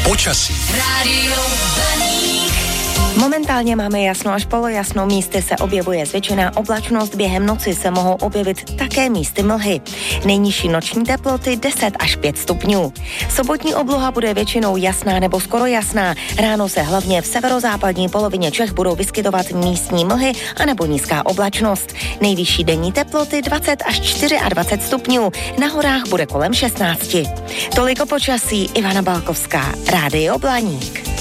Počasí. Rádio Blaník. Momentálně máme jasno až polojasno, místy se objevuje zvětšená oblačnost, během noci se mohou objevit také místy mlhy. Nejnižší noční teploty 10 až 5 stupňů. Sobotní obloha bude většinou jasná nebo skoro jasná. Ráno se hlavně v severozápadní polovině Čech budou vyskytovat místní mlhy anebo nízká oblačnost. Nejvyšší denní teploty 20 až 24 stupňů, na horách bude kolem 16. Toliko počasí, Ivana Balkovská, Rádio Blaník.